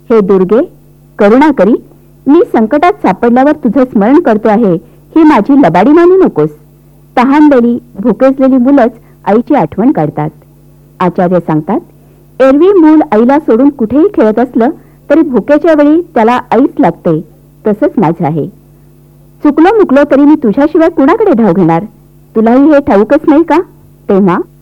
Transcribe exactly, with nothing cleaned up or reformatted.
हे दुर्गे, करुणा करी, मी संकटात सापडल्यावर तुझं स्मरण करतो आहे ही माझी लबाडी मानू नकोस. तहानलेली भुकेजलेली मुलंच आईची आठवण काढतात. आचार्य सांगतात, एरवी मूल आईला सोडून कुठेही खेळत असलं तरी भुकेच्या वेळी त्याला आईच लागते. तसंच माझं आहे. चुकलो मुकलो तरी मी तुझ्याशिवाय कुणाकडे धाव घेणार? तुलाही हे ठाऊकच नाही का? तेव्हा